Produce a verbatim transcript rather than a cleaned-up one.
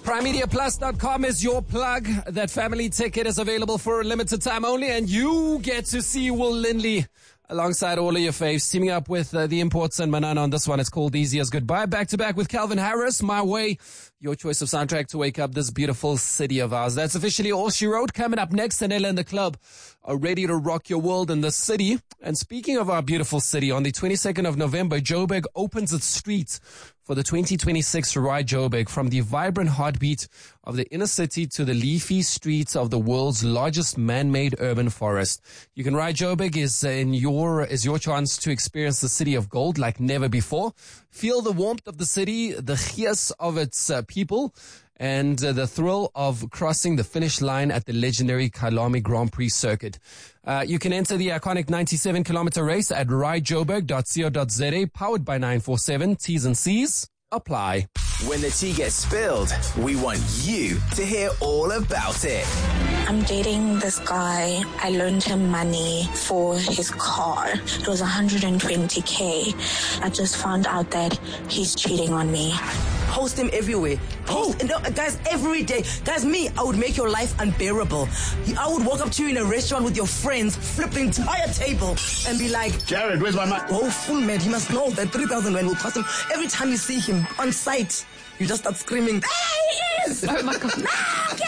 prime media plus dot com is your plug. That family ticket is available for a limited time only, and you get to see Will Lindley alongside all of your faves, teaming up with uh, the Imports and Manana on this one. It's called Easy as Goodbye. Back to back with Calvin Harris, My Way, your choice of soundtrack to wake up this beautiful city of ours. That's officially all she wrote. Coming up next, Anela and the club are ready to rock your world in the city. And speaking of our beautiful city, on the twenty-second of November, Joburg opens its streets for the twenty twenty-six Ride Joburg. From the vibrant heartbeat of the inner city to the leafy streets of the world's largest man-made urban forest. You can ride Joburg is in your, is your chance to experience the city of gold like never before. Feel the warmth of the city, the gees of its uh, people, and uh, the thrill of crossing the finish line at the legendary Kyalami Grand Prix circuit. Uh, you can enter the iconic ninety-seven kilometer race at ride joburg dot co dot za, powered by nine four seven. T's and C's apply. When the tea gets spilled, we want you to hear all about it. I'm dating this guy. I loaned him money for his car. It was one hundred twenty K. I just found out that he's cheating on me. Post him everywhere. Post, oh. no, guys, every day. Guys, me, I would make your life unbearable. I would walk up to you in a restaurant with your friends, flip the entire table, and be like, Jared, where's my money? Oh, fool, man, he must know that three thousand rand will cost him. Every time you see him on site, you just start screaming, there he is! Oh my God. Ah, get